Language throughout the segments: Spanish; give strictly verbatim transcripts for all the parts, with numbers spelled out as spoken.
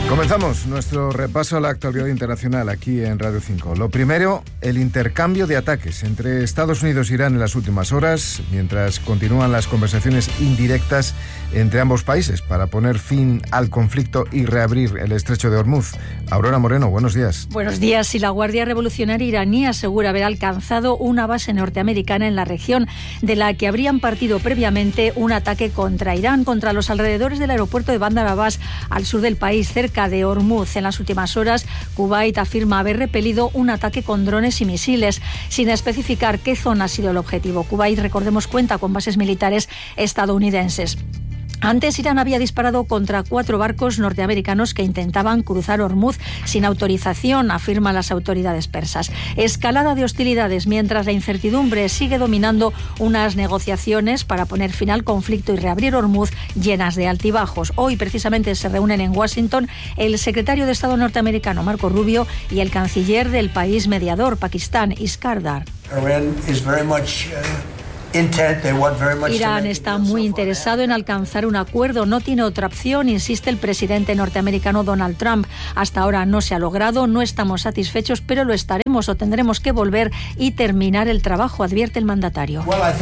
Comenzamos nuestro repaso a la actualidad internacional aquí en Radio cinco. Lo primero, el intercambio de ataques entre Estados Unidos e Irán en las últimas horas, mientras continúan las conversaciones indirectas entre ambos países para poner fin al conflicto y reabrir el estrecho de Hormuz. Aurora Moreno, buenos días. Buenos días. Y la Guardia Revolucionaria iraní asegura haber alcanzado una base norteamericana en la región, de la que habrían partido previamente un ataque contra Irán, contra los alrededores del aeropuerto de Bandar Abbas, al sur del país, cerca de Hormuz. En las últimas horas, Kuwait afirma haber repelido un ataque con drones y misiles, sin especificar qué zona ha sido el objetivo. Kuwait, recordemos, cuenta con bases militares estadounidenses. Antes, Irán había disparado contra cuatro barcos norteamericanos que intentaban cruzar Hormuz sin autorización, afirman las autoridades persas. Escalada de hostilidades mientras la incertidumbre sigue dominando unas negociaciones para poner fin al conflicto y reabrir Hormuz llenas de altibajos. Hoy, precisamente, se reúnen en Washington el secretario de Estado norteamericano, Marco Rubio, y el canciller del país mediador, Pakistán, Iskandar. Iran is very much, uh... Irán está muy interesado en alcanzar un acuerdo, no tiene otra opción, insiste el presidente norteamericano Donald Trump. Hasta ahora no se ha logrado, no estamos satisfechos, pero lo estaremos o tendremos que volver y terminar el trabajo, advierte el mandatario.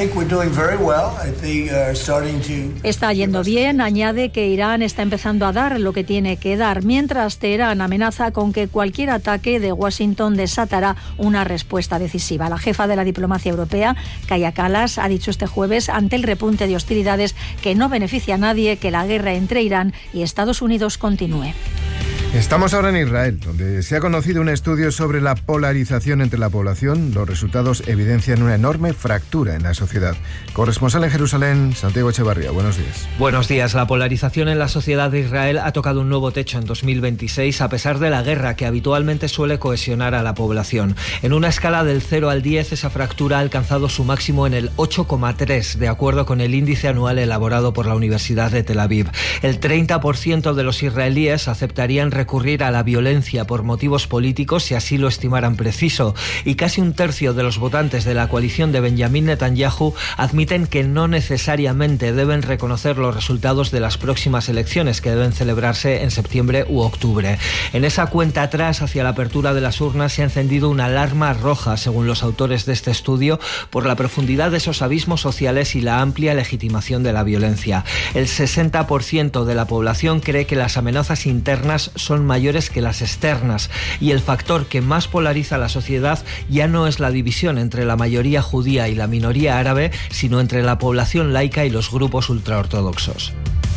Está yendo bien, añade que Irán está empezando a dar lo que tiene que dar, mientras Teherán amenaza con que cualquier ataque de Washington desatará una respuesta decisiva. La jefa de la diplomacia europea, Kaja Kallas, ha dicho este jueves, ante el repunte de hostilidades, que no beneficia a nadie que la guerra entre Irán y Estados Unidos continúe. Estamos ahora en Israel, donde se ha conocido un estudio sobre la polarización entre la población. Los resultados evidencian una enorme fractura en la sociedad. Corresponsal en Jerusalén, Santiago Echevarría, buenos días. Buenos días. La polarización en la sociedad de Israel ha tocado un nuevo techo en dos mil veintiséis, a pesar de la guerra que habitualmente suele cohesionar a la población. En una escala del cero al diez, esa fractura ha alcanzado su máximo en el ocho coma tres, de acuerdo con el índice anual elaborado por la Universidad de Tel Aviv. El treinta por ciento de los israelíes aceptarían recurrir a la violencia por motivos políticos si así lo estimaran preciso, y casi un tercio de los votantes de la coalición de Benjamin Netanyahu admiten que no necesariamente deben reconocer los resultados de las próximas elecciones, que deben celebrarse en septiembre u octubre. En esa cuenta atrás hacia la apertura de las urnas se ha encendido una alarma roja, según los autores de este estudio, por la profundidad de esos abismos sociales y la amplia legitimación de la violencia. El sesenta por ciento de la población cree que las amenazas internas son mayores que las externas, y el factor que más polariza la sociedad ya no es la división entre la mayoría judía y la minoría árabe, sino entre la población laica y los grupos ultraortodoxos.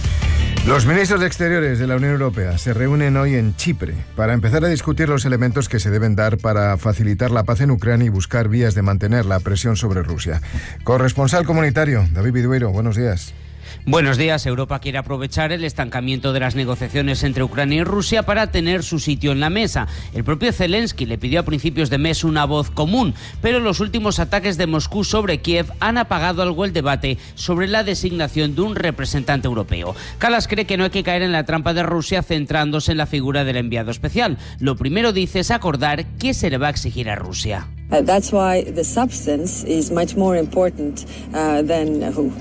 Los ministros de Exteriores de la Unión Europea se reúnen hoy en Chipre para empezar a discutir los elementos que se deben dar para facilitar la paz en Ucrania y buscar vías de mantener la presión sobre Rusia. Corresponsal comunitario, David Vidueiro, buenos días. Buenos días. Europa quiere aprovechar el estancamiento de las negociaciones entre Ucrania y Rusia para tener su sitio en la mesa. El propio Zelensky le pidió a principios de mes una voz común, pero los últimos ataques de Moscú sobre Kiev han apagado algo el debate sobre la designación de un representante europeo. Kallas cree que no hay que caer en la trampa de Rusia centrándose en la figura del enviado especial. Lo primero, dice, es acordar qué se le va a exigir a Rusia. Uh, that's why the substance is much more important uh, than who.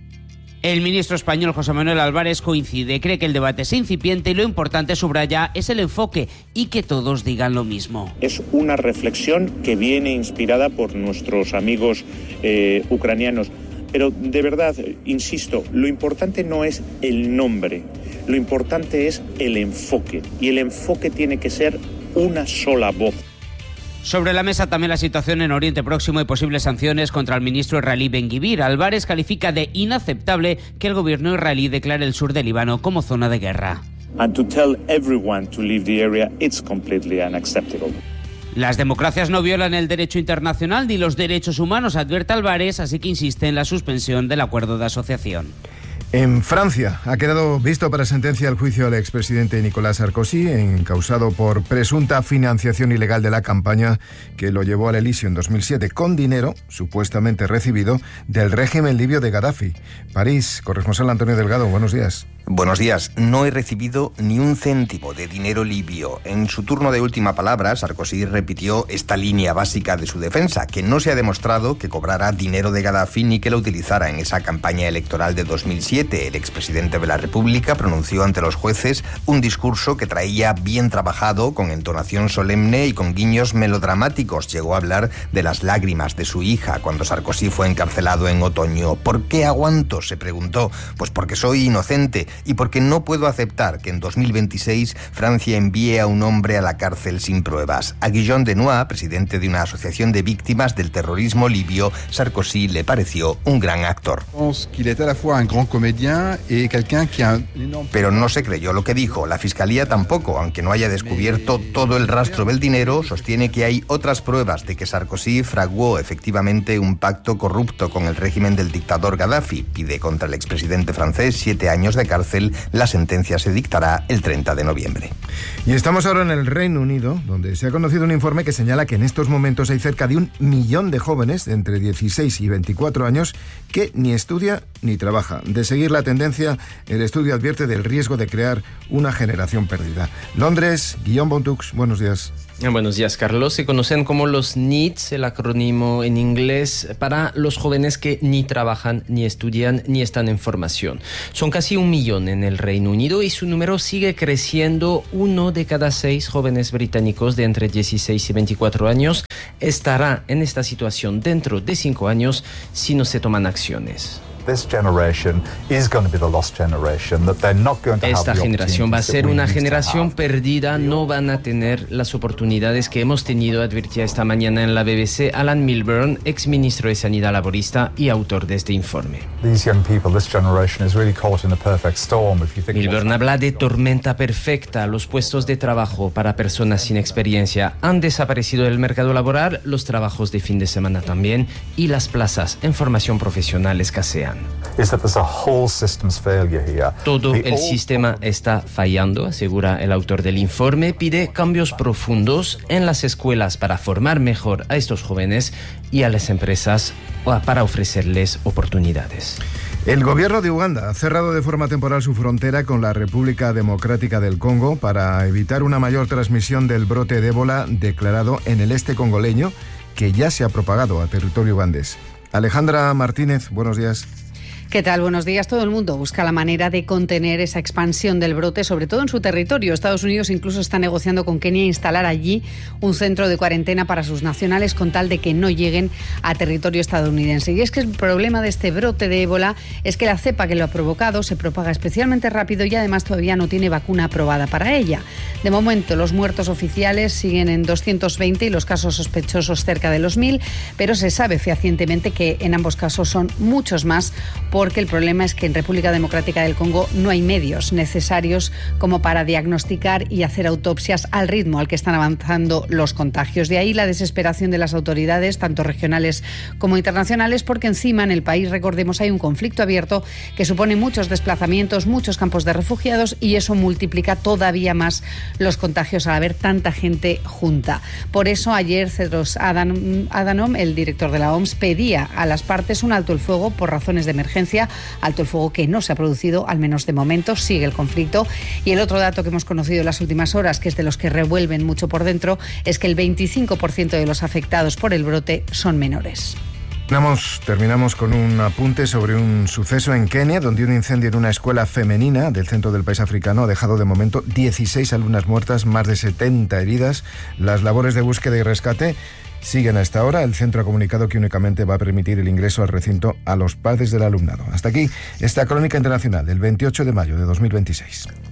El ministro español José Manuel Álvarez coincide, cree que el debate es incipiente y lo importante, subraya, es el enfoque y que todos digan lo mismo. Es una reflexión que viene inspirada por nuestros amigos eh, ucranianos, pero de verdad, insisto, lo importante no es el nombre, lo importante es el enfoque, y el enfoque tiene que ser una sola voz. Sobre la mesa también la situación en Oriente Próximo y posibles sanciones contra el ministro israelí Ben-Gvir. Álvarez califica de inaceptable que el gobierno israelí declare el sur del Líbano como zona de guerra. And to tell everyone to leave the area, it's completely unacceptable. Las democracias no violan el derecho internacional ni los derechos humanos, advierte Álvarez, así que insiste en la suspensión del acuerdo de asociación. En Francia ha quedado visto para sentencia el juicio al expresidente Nicolas Sarkozy, encausado por presunta financiación ilegal de la campaña que lo llevó al Elíseo en dos mil siete, con dinero supuestamente recibido del régimen libio de Gaddafi. París, corresponsal Antonio Delgado, buenos días. Buenos días. No he recibido ni un céntimo de dinero libio. En su turno de última palabra, Sarkozy repitió esta línea básica de su defensa, que no se ha demostrado que cobrara dinero de Gaddafi ni que lo utilizara en esa campaña electoral de dos mil siete. El expresidente de la República pronunció ante los jueces un discurso que traía bien trabajado, con entonación solemne y con guiños melodramáticos. Llegó a hablar de las lágrimas de su hija cuando Sarkozy fue encarcelado en otoño. ¿Por qué aguanto?, se preguntó. Pues porque soy inocente y porque no puedo aceptar que en dos mil veintiséis Francia envíe a un hombre a la cárcel sin pruebas. A Guillaume Denois, presidente de una asociación de víctimas del terrorismo libio, Sarkozy le pareció un gran actor. Pero no se creyó lo que dijo. La Fiscalía tampoco, aunque no haya descubierto todo el rastro del dinero, sostiene que hay otras pruebas de que Sarkozy fraguó efectivamente un pacto corrupto con el régimen del dictador Gaddafi. Pide contra el expresidente francés siete años de cárcel. La sentencia se dictará el treinta de noviembre. Y estamos ahora en el Reino Unido, donde se ha conocido un informe que señala que en estos momentos hay cerca de un millón de jóvenes de entre dieciséis y veinticuatro años que ni estudia ni trabaja. De seguir la tendencia, el estudio advierte del riesgo de crear una generación perdida. Londres, Guillaume Bontux, buenos días. Buenos días, Carlos. Se conocen como los NEETs, el acrónimo en inglés, para los jóvenes que ni trabajan, ni estudian, ni están en formación. Son casi un millón en el Reino Unido y su número sigue creciendo. Uno de cada seis jóvenes británicos de entre dieciséis y veinticuatro años estará en esta situación dentro de cinco años si Esta generación va a ser una generación perdida, no van a tener las oportunidades que hemos tenido, advertía esta mañana en la B B C Alan Milburn, ex ministro de Sanidad Laborista y autor de este informe. Milburn habla de tormenta perfecta. Los puestos de trabajo para personas sin experiencia han desaparecido del mercado laboral, los trabajos de fin de semana también, y las plazas en formación profesional escasean. Todo el sistema está fallando, asegura el autor del informe. Pide cambios profundos en las escuelas para formar mejor a estos jóvenes y a las empresas para ofrecerles oportunidades. El gobierno de Uganda ha cerrado de forma temporal su frontera con la República Democrática del Congo para evitar una mayor transmisión del brote de ébola declarado en el este congoleño, que ya se ha propagado a territorio ugandés. Alejandra Martínez, buenos días. ¿Qué tal? Buenos días. Todo el mundo busca la manera de contener esa expansión del brote, sobre todo en su territorio. Estados Unidos incluso está negociando con Kenia instalar allí un centro de cuarentena para sus nacionales con tal de que no lleguen a territorio estadounidense. Y es que el problema de este brote de ébola es que la cepa que lo ha provocado se propaga especialmente rápido y además todavía no tiene vacuna aprobada para ella. De momento, los muertos oficiales siguen en doscientos veinte y los casos sospechosos cerca de los mil, pero se sabe fehacientemente que en ambos casos son muchos más, porque el problema es que en República Democrática del Congo no hay medios necesarios como para diagnosticar y hacer autopsias al ritmo al que están avanzando los contagios. De ahí la desesperación de las autoridades, tanto regionales como internacionales, porque encima en el país, recordemos, hay un conflicto abierto que supone muchos desplazamientos, muchos campos de refugiados, y eso multiplica todavía más los contagios al haber tanta gente junta. Por eso ayer Tedros Adhanom, el director de la O M S, pedía a las partes un alto el fuego por razones de emergencia, alto el fuego que no se ha producido, al menos de momento, sigue el conflicto. Y el otro dato que hemos conocido en las últimas horas, que es de los que revuelven mucho por dentro, es que el veinticinco por ciento de los afectados por el brote son menores. Terminamos, terminamos con un apunte sobre un suceso en Kenia, donde un incendio en una escuela femenina del centro del país africano ha dejado de momento dieciséis alumnas muertas, más de setenta heridas. Las labores de búsqueda y rescate siguen a esta hora. El centro ha comunicado que únicamente va a permitir el ingreso al recinto a los padres del alumnado. Hasta aquí esta crónica internacional del veintiocho de mayo de dos mil veintiséis.